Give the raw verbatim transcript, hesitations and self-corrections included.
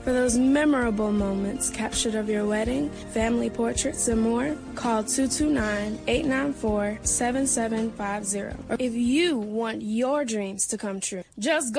For those memorable moments captured of your wedding, family portraits, and more, call two two nine, eight nine four, seven seven five zero. If you want your dreams to come true, just go